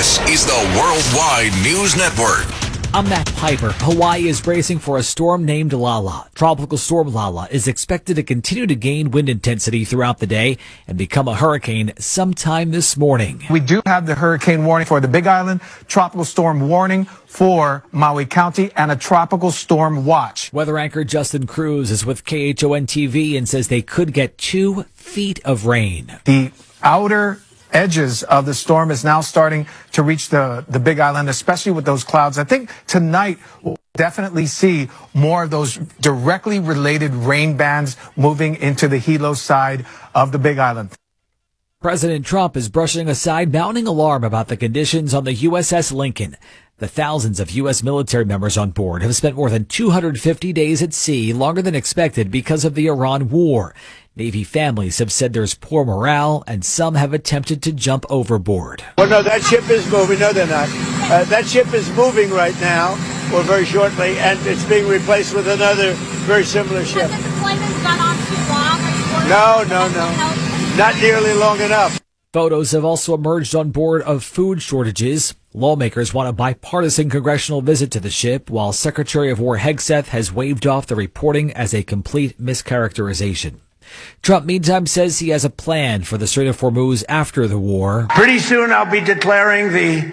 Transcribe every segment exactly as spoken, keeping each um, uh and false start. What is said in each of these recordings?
This is the Worldwide News Network. I'm Matt Piper. Hawaii is bracing for a storm named Lala. Tropical storm Lala is expected to continue to gain wind intensity throughout the day and become a hurricane sometime this morning. We do have the hurricane warning for the Big Island, tropical storm warning for Maui County, and a tropical storm watch. Weather anchor Justin Cruz is with K H O N T V and says they could get two feet of rain. The outer edges of the storm is now starting to reach the, the Big Island, especially with those clouds. I think tonight we'll definitely see more of those directly related rain bands moving into the Hilo side of the Big Island. President Trump is brushing aside mounting alarm about the conditions on the U S S Lincoln. The thousands of U S military members on board have spent more than two hundred fifty days at sea, longer than expected because of the Iran war. Navy families have said there's poor morale, and some have attempted to jump overboard. Well, no, that ship is moving. No, they're not. Uh, that ship is moving right now, or very shortly, and it's being replaced with another very similar ship. Has the deployment gone on too long? No, no, no. Not nearly long enough. Photos have also emerged on board of food shortages. Lawmakers want a bipartisan congressional visit to the ship, while Secretary of War Hegseth has waved off the reporting as a complete mischaracterization. Trump, meantime, says he has a plan for the Strait of Hormuz after the war. Pretty soon I'll be declaring the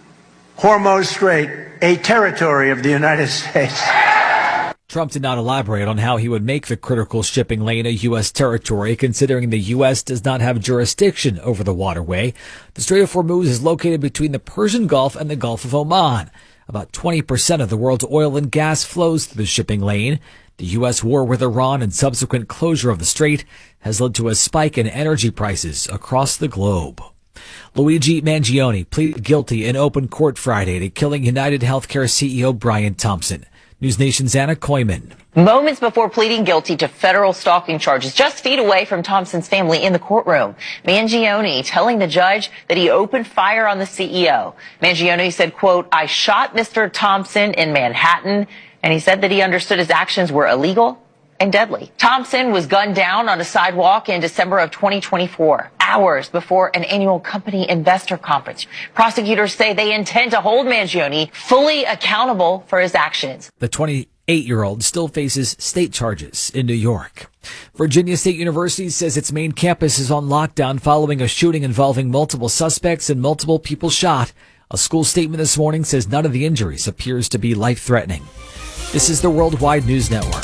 Hormuz Strait a territory of the United States. Trump did not elaborate on how he would make the critical shipping lane a U S territory, considering the U S does not have jurisdiction over the waterway. The Strait of Hormuz is located between the Persian Gulf and the Gulf of Oman. About twenty percent of the world's oil and gas flows through the shipping lane. The U S war with Iran and subsequent closure of the strait has led to a spike in energy prices across the globe. Luigi Mangione pleaded guilty in open court Friday to killing United Healthcare C E O Brian Thompson. News Nation's Anna Koyman. Moments before pleading guilty to federal stalking charges, just feet away from Thompson's family in the courtroom. Mangione telling the judge that he opened fire on the C E O. Mangione said, quote, "I shot Mister Thompson in Manhattan," and he said that he understood his actions were illegal and deadly. Thompson was gunned down on a sidewalk in December of twenty twenty-four, hours before an annual company investor conference. Prosecutors say they intend to hold Mangione fully accountable for his actions. The twenty-eight-year-old still faces state charges in New York. Virginia State University says its main campus is on lockdown following a shooting involving multiple suspects and multiple people shot. A school statement this morning says none of the injuries appears to be life-threatening. This is the Worldwide News Network.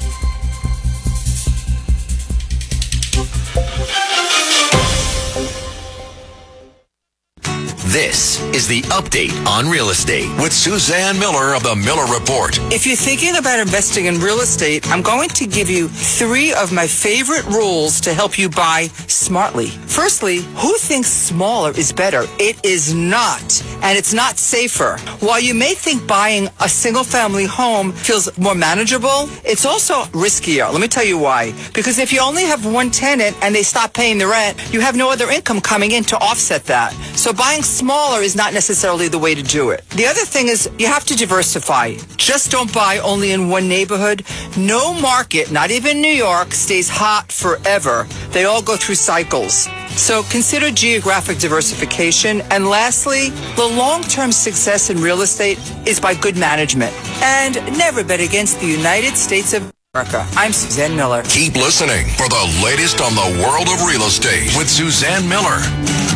This is the Update on Real Estate with Suzanne Miller of the Miller Report. If you're thinking about investing in real estate, I'm going to give you three of my favorite rules to help you buy smartly. Firstly, who thinks smaller is better? It is not, and it's not safer. While you may think buying a single-family home feels more manageable, it's also riskier. Let me tell you why. Because if you only have one tenant and they stop paying the rent, you have no other income coming in to offset that. So buying smaller is not necessarily the way to do it. The other thing is you have to diversify. Just don't buy only in one neighborhood. No market, not even New York, stays hot forever. They all go through cycles. So consider geographic diversification. And lastly, the long-term success in real estate is by good management. And never bet against the United States of America. I'm Suzanne Miller. Keep listening for the latest on the world of real estate with Suzanne Miller.